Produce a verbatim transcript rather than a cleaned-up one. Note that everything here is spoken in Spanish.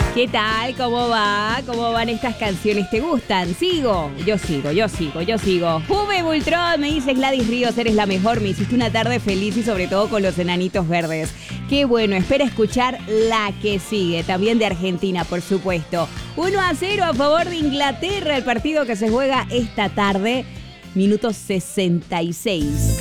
¿Qué tal? ¿Cómo va? ¿Cómo van estas canciones? ¿Te gustan? ¿Sigo? Yo sigo, yo sigo, yo sigo. Juve Bultrón, me dice Gladys Ríos, eres la mejor. Me hiciste una tarde feliz y sobre todo con los enanitos verdes. Qué bueno, espera escuchar la que sigue. También de Argentina, por supuesto. uno a cero a favor de Inglaterra, el partido que se juega esta tarde. Minuto sesenta y seis.